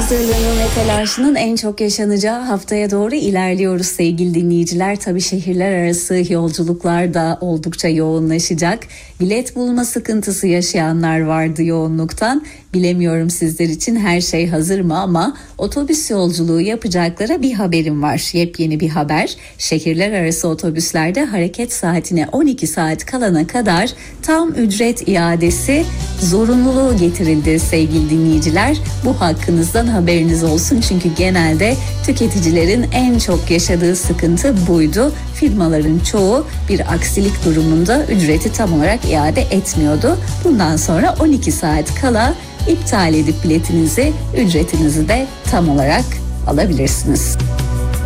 hazırlığının ve telaşının en çok yaşanacağı haftaya doğru ilerliyoruz sevgili dinleyiciler. Tabii şehirler arası yolculuklar da oldukça yoğunlaşacak. Bilet bulma sıkıntısı yaşayanlar vardı yoğunluktan. Bilemiyorum sizler için her şey hazır mı ama otobüs yolculuğu yapacaklara bir haberim var. Yepyeni bir haber. Şehirler arası otobüslerde hareket saatine 12 saat kalana kadar tam ücret iadesi zorunluluğu getirildi sevgili dinleyiciler. Bu hakkınızdan haberiniz olsun çünkü genelde tüketicilerin en çok yaşadığı sıkıntı buydu. Firmaların çoğu bir aksilik durumunda ücreti tam olarak iade etmiyordu. Bundan sonra 12 saat kala iptal edip biletinizi, ücretinizi de tam olarak alabilirsiniz.